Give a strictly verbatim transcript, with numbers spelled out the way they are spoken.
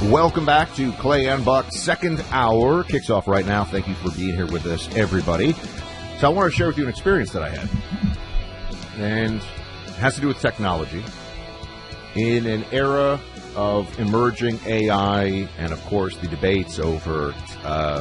Welcome back to Clay and Buck's second hour. Kicks off right now. Thank you for being here with us, everybody. So I want to share with you an experience that I had. And it has to do with technology. In an era of emerging A I and, of course, the debates over uh,